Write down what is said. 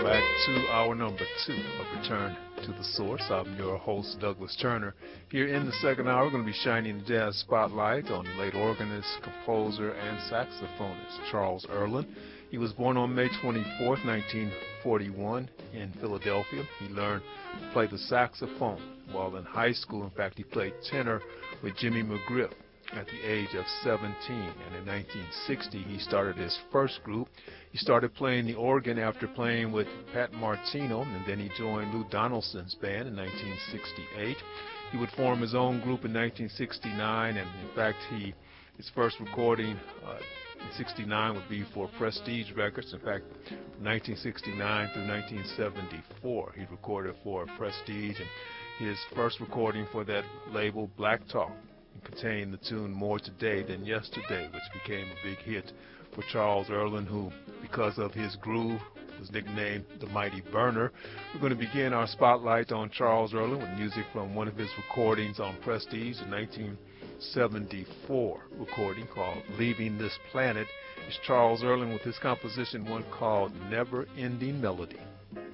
back to our number 2 of Return to the Source. I'm your host, Douglas Turner. Here in the second hour, we're going to be shining the jazz spotlight on the late organist, composer, and saxophonist Charles Earland. He was born on May 24th, 1941 in Philadelphia. He learned to play the saxophone while in high school. In fact, he played tenor with Jimmy McGriff at the age of 17, and in 1960 he started his first group. He started playing the organ after playing with Pat Martino, and then he joined Lou Donaldson's band in 1968. He would form his own group in 1969, and in fact his first recording in 69 would be for Prestige Records. In fact, from 1969 through 1974 he recorded for Prestige, and his first recording for that label, Black Talk, contained the tune More Today Than Yesterday, which became a big hit for Charles Earland, who, because of his groove, was nicknamed the Mighty Burner. We're going to begin our spotlight on Charles Earland with music from one of his recordings on Prestige, a 1974 recording called Leaving This Planet. It's Charles Earland with his composition, one called Never Ending Melody.